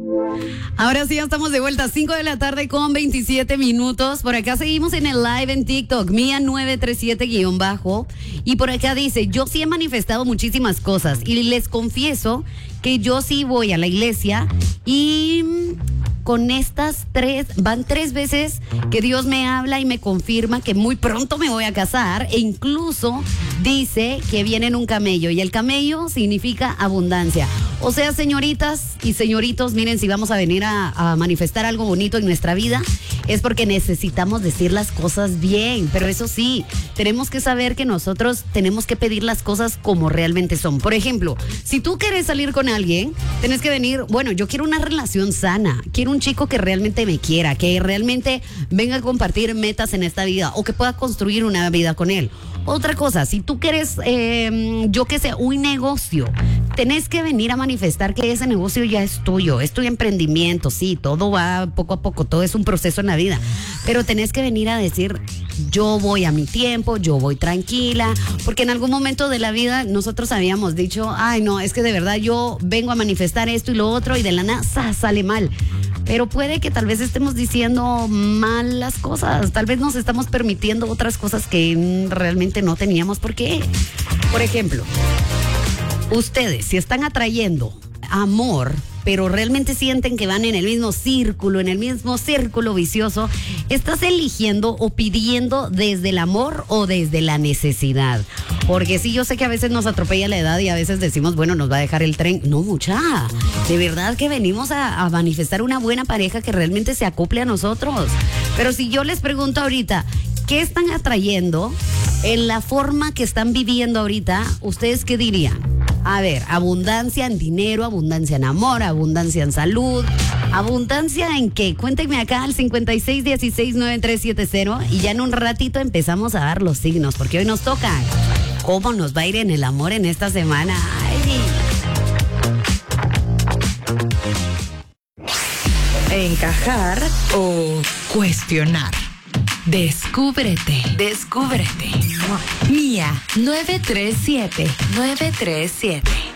Ahora sí, ya estamos de vuelta, 5 de la tarde con 27 minutos. Por acá seguimos en el live en TikTok, Mía937_ y por acá dice, yo sí he manifestado muchísimas cosas y les confieso que yo sí voy a la iglesia y con estas van 3 veces que Dios me habla y me confirma que muy pronto me voy a casar, e incluso dice que viene en un camello, y el camello significa abundancia. O sea, señoritas y señoritos, miren, si vamos a venir a manifestar algo bonito en nuestra vida, es porque necesitamos decir las cosas bien. Pero eso sí, tenemos que saber que nosotros tenemos que pedir las cosas como realmente son. Por ejemplo, si tú quieres salir con alguien, tienes que venir, bueno, yo quiero una relación sana, quiero un chico que realmente me quiera, que realmente venga a compartir metas en esta vida, o que pueda construir una vida con él. Otra cosa, si tú quieres, yo qué sé, un negocio, tenés que venir a manifestar que ese negocio ya es tuyo, es tu emprendimiento. Sí, todo va poco a poco, todo es un proceso en la vida, pero tenés que venir a decir, yo voy a mi tiempo, yo voy tranquila, porque en algún momento de la vida nosotros habíamos dicho, ay no, es que de verdad yo vengo a manifestar esto y lo otro, y de la nada sale mal. Pero puede que tal vez estemos diciendo mal las cosas, tal vez nos estamos permitiendo otras cosas que realmente no teníamos por qué. Por ejemplo, ustedes, si están atrayendo amor, pero realmente sienten que van en el mismo círculo vicioso, ¿estás eligiendo o pidiendo desde el amor o desde la necesidad? Porque sí, yo sé que a veces nos atropella la edad y a veces decimos, bueno, nos va a dejar el tren. No, mucha. De verdad que venimos a manifestar una buena pareja que realmente se acople a nosotros. Pero si yo les pregunto ahorita, ¿qué están atrayendo en la forma que están viviendo ahorita? ¿Ustedes qué dirían? A ver, abundancia en dinero, abundancia en amor, abundancia en salud, abundancia en qué. Cuéntenme acá al 56169370 y ya en un ratito empezamos a dar los signos, porque hoy nos toca cómo nos va a ir en el amor en esta semana. Ay. Encajar o cuestionar. Descúbrete. Mía 937.